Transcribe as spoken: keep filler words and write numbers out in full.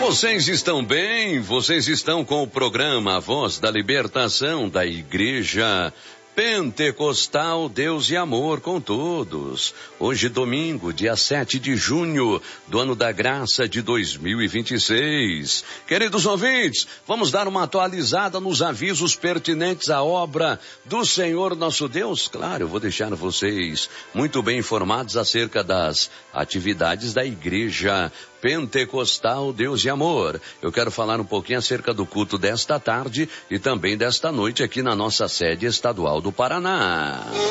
Vocês estão bem? Vocês estão com o programa A Voz da Libertação da Igreja Pentecostal Deus e Amor com Todos. Hoje, domingo, dia sete de junho do ano da graça de dois mil e vinte e seis. Queridos ouvintes, vamos dar uma atualizada nos avisos pertinentes à obra do Senhor nosso Deus. Claro, eu vou deixar vocês muito bem informados acerca das atividades da Igreja Pentecostal Deus e Amor. Eu quero falar um pouquinho acerca do culto desta tarde e também desta noite aqui na nossa sede estadual do Paraná.